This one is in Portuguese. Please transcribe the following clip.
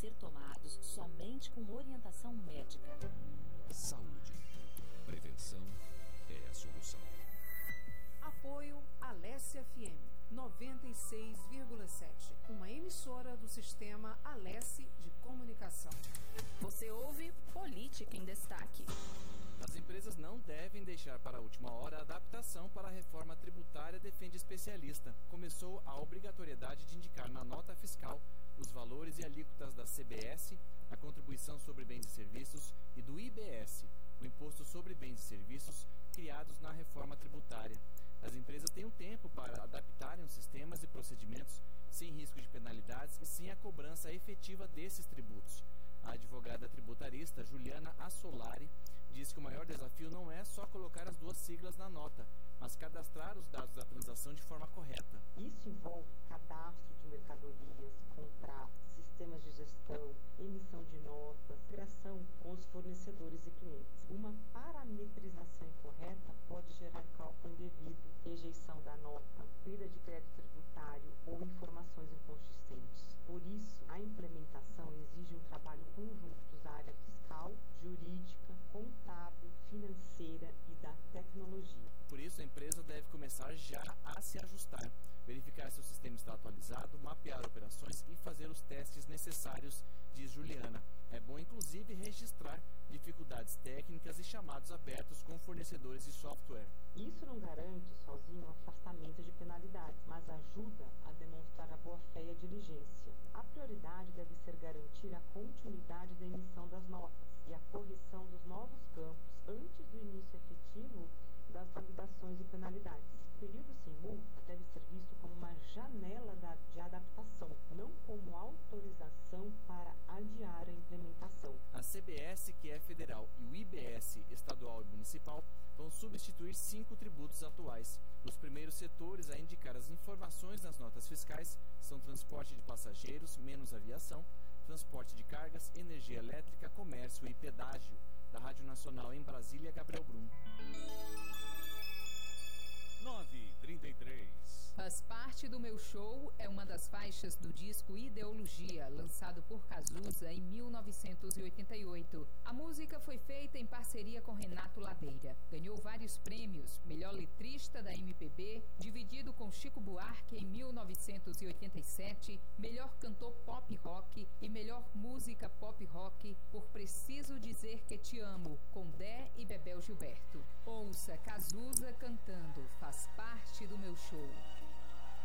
ser tomados somente com orientação médica. Saúde. Prevenção é a solução. Apoio Alesse FM 96,7, uma emissora do sistema Alesse de comunicação. Você ouve Política em Destaque. As empresas não devem deixar para a última hora a adaptação para a reforma tributária, defende especialista. Começou a obrigatoriedade de indicar na nota fiscal os valores e alíquotas da CBS, a contribuição sobre bens e serviços, e do IBS, o Imposto sobre Bens e Serviços, criados na reforma tributária. As empresas têm um tempo para adaptarem os sistemas e procedimentos sem risco de penalidades e sem a cobrança efetiva desses tributos. A advogada tributarista Juliana Assolari diz que o maior desafio não é só colocar as duas siglas na nota, mas cadastrar os dados da transação de forma correta. Isso envolve cadastro de mercadorias, contratos, sistemas de gestão, emissão de notas, criação com os fornecedores e clientes. Uma parametrização incorreta pode gerar cálculo indevido, rejeição da nota, perda de crédito tributário ou informações inconsistentes. Por isso, a implementação exige um trabalho conjunto da área fiscal, jurídica, contábil, financeira e da tecnologia. Por isso, a empresa deve começar já a se ajustar, verificar se o sistema está atualizado, mapear operações e fazer os testes necessários, diz Juliana. É bom, inclusive, registrar dificuldades técnicas e chamados abertos com fornecedores de software. Isso não garante sozinho o afastamento de penalidades, mas ajuda a demonstrar a boa-fé e a diligência. A prioridade deve ser garantir a continuidade da emissão das notas e a correção dos novos campos antes do início efetivo das validações e penalidades. O período sem multa deve ser visto como uma janela de adaptação, não como autorização para adiar a implementação. A CBS, que é federal, e o IBS, estadual e municipal, vão substituir 5 tributos atuais. Os primeiros setores a indicar as informações nas notas fiscais são transporte de passageiros, menos aviação, transporte de cargas, energia elétrica, comércio e pedágio. Da Rádio Nacional em Brasília, Gabriel Brum. 9h33. Faz Parte do Meu Show é uma das faixas do disco Ideologia, lançado por Cazuza em 1988. A música foi feita em parceria com Renato Ladeira. Ganhou vários prêmios, melhor letrista da MPB, dividido com Chico Buarque em 1987, melhor cantor pop rock e melhor música pop rock por Preciso Dizer Que Te Amo, com Dé e Bebel Gilberto. Ouça Cazuza cantando Faz Parte do Meu Show.